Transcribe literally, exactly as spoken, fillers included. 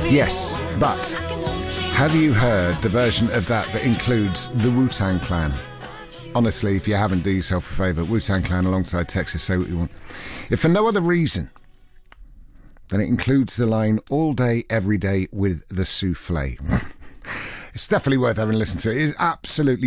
Yes, but have you heard the version of that that includes the Wu-Tang Clan? Honestly, if you haven't, do yourself a favour. Wu-Tang Clan alongside Texas, Say What You Want. If for no other reason, then it includes the line all day, every day with the souffle. It's definitely worth having a listen to. It is absolutely